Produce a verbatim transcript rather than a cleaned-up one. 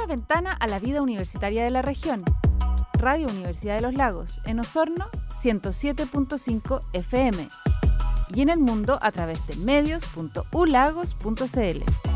ventana a la vida universitaria de la región. Radio Universidad de los Lagos, en Osorno, ciento siete punto cinco F M. Y en el mundo a través de medios punto u lagos punto c l.